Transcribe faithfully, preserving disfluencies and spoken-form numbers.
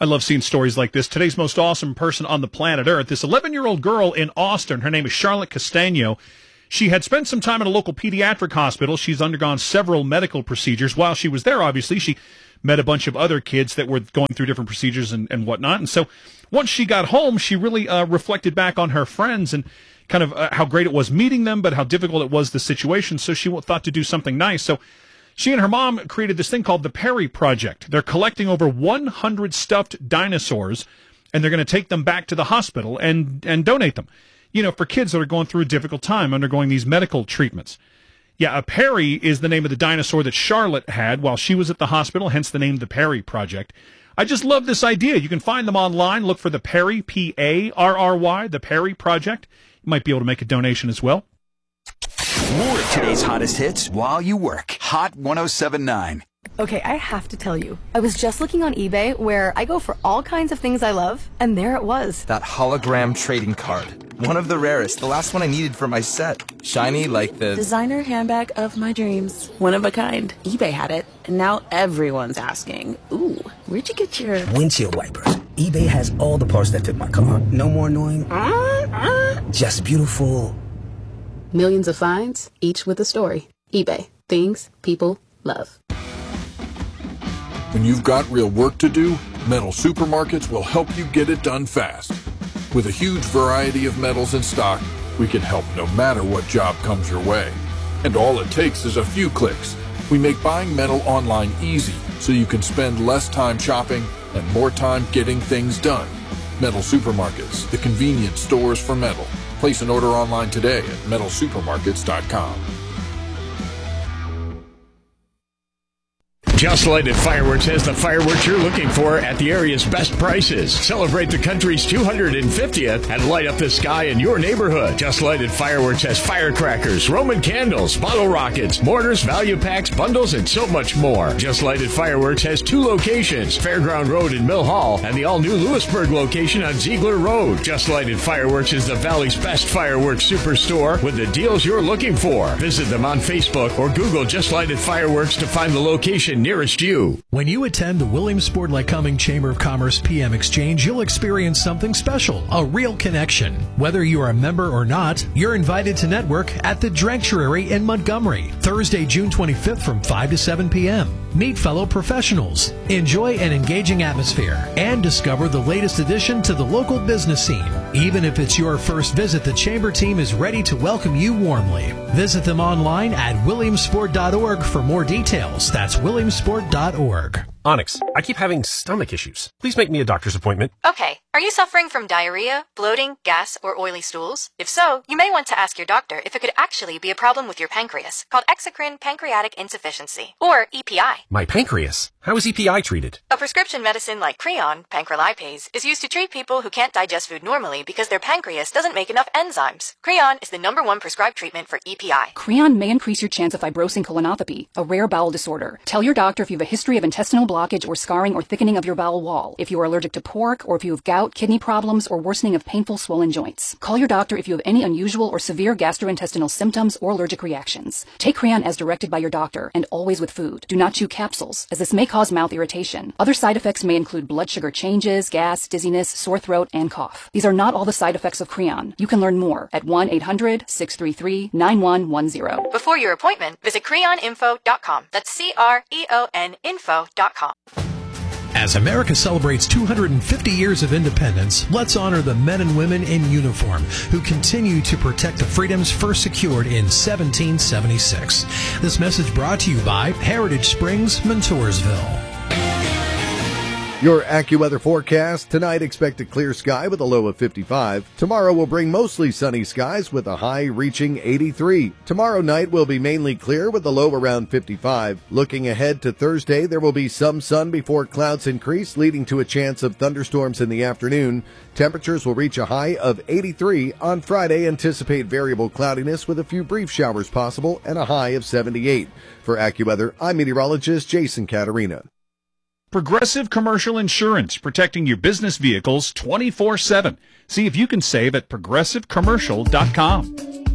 I love seeing stories like this. Today's most awesome person on the planet Earth, this eleven-year-old girl in Austin. Her name is Charlotte Castano. She had spent some time in a local pediatric hospital. She's undergone several medical procedures. While she was there, obviously, she met a bunch of other kids that were going through different procedures and, and whatnot. And so once she got home, she really uh, reflected back on her friends and kind of uh, how great it was meeting them, but how difficult it was, the situation. So she thought to do something nice. So she and her mom created this thing called the Perry Project. They're collecting over one hundred stuffed dinosaurs, and they're going to take them back to the hospital and, and donate them, you know, for kids that are going through a difficult time undergoing these medical treatments. Yeah, a Perry is the name of the dinosaur that Charlotte had while she was at the hospital, hence the name the Perry Project. I just love this idea. You can find them online. Look for the Perry, P A R R Y, the Perry Project. You might be able to make a donation as well. More of today's hottest hits while you work. Hot one oh seven point nine. Okay, I have to tell you, I was just looking on eBay where I go for all kinds of things I love, and there it was. That hologram trading card. One of the rarest, the last one I needed for my set. Shiny like the designer handbag of my dreams. One of a kind. eBay had it, and now everyone's asking, ooh, where'd you get your windshield wipers? eBay has all the parts that fit my car. No more annoying, uh, uh. just beautiful. Millions of finds, each with a story. eBay. Things people love. When you've got real work to do, Metal Supermarkets will help you get it done fast. With a huge variety of metals in stock, we can help no matter what job comes your way. And all it takes is a few clicks. We make buying metal online easy, so you can spend less time shopping and more time getting things done. Metal Supermarkets, the convenience stores for metal. Place an order online today at metal supermarkets dot com. Just Lighted Fireworks has the fireworks you're looking for at the area's best prices. Celebrate the country's two hundred fiftieth and light up the sky in your neighborhood. Just Lighted Fireworks has firecrackers, Roman candles, bottle rockets, mortars, value packs, bundles, and so much more. Just Lighted Fireworks has two locations, Fairground Road in Mill Hall and the all-new Lewisburg location on Ziegler Road. Just Lighted Fireworks is the Valley's best fireworks superstore with the deals you're looking for. Visit them on Facebook or Google Just Lighted Fireworks to find the location near nearest you. When you attend the Williamsport Lycoming Chamber of Commerce P M Exchange, you'll experience something special, a real connection. Whether you are a member or not, you're invited to network at the Drenctuary in Montgomery, Thursday, June twenty-fifth from five to seven p.m. Meet fellow professionals, enjoy an engaging atmosphere, and discover the latest addition to the local business scene. Even if it's your first visit, the Chamber team is ready to welcome you warmly. Visit them online at williamsport dot org for more details. That's williamsport dot org. Onyx, I keep having stomach issues. Please make me a doctor's appointment. Okay. Are you suffering from diarrhea, bloating, gas, or oily stools? If so, you may want to ask your doctor if it could actually be a problem with your pancreas, called exocrine pancreatic insufficiency, or E P I. My pancreas? How is E P I treated? A prescription medicine like Creon, pancrelipase, is used to treat people who can't digest food normally because their pancreas doesn't make enough enzymes. Creon is the number one prescribed treatment for E P I. Creon may increase your chance of fibrosing colonopathy, a rare bowel disorder. Tell your doctor if you have a history of intestinal blockage or scarring or thickening of your bowel wall, if you are allergic to pork, or if you have gout, kidney problems, or worsening of painful swollen joints. Call your doctor if you have any unusual or severe gastrointestinal symptoms or allergic reactions. Take Creon as directed by your doctor, and always with food. Do not chew capsules, as this may cause mouth irritation. Other side effects may include blood sugar changes, gas, dizziness, sore throat, and cough. These are not all the side effects of Creon. You can learn more at one eight hundred, six three three, nine one one zero. Before your appointment, visit creon info dot com. That's C R E O N info dot com. As America celebrates two hundred fifty years of independence, let's honor the men and women in uniform who continue to protect the freedoms first secured in seventeen seventy-six. This message brought to you by Heritage Springs, Montoursville. Your AccuWeather forecast. Tonight, expect a clear sky with a low of fifty-five. Tomorrow will bring mostly sunny skies with a high reaching eighty-three. Tomorrow night will be mainly clear with a low around fifty-five. Looking ahead to Thursday, there will be some sun before clouds increase, leading to a chance of thunderstorms in the afternoon. Temperatures will reach a high of eighty-three. On Friday, anticipate variable cloudiness with a few brief showers possible and a high of seventy-eight. For AccuWeather, I'm meteorologist Jason Caterina. Progressive Commercial Insurance, protecting your business vehicles twenty-four seven. See if you can save at progressive commercial dot com.